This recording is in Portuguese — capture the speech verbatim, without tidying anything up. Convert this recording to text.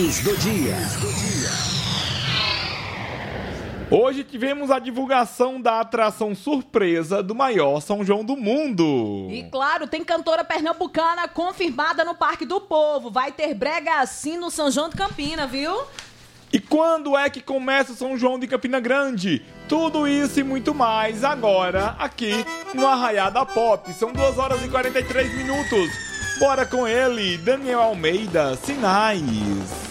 do dia. Hoje tivemos a divulgação da atração surpresa do maior São João do mundo. E claro, tem cantora pernambucana confirmada no Parque do Povo. Vai ter brega assim no São João de Campina, viu? E quando é que começa o São João de Campina Grande? Tudo isso e muito mais agora, aqui no Arraiá da Pop. São duas horas e quarenta e três minutos. Bora com ele, Daniel Almeida, Sinais.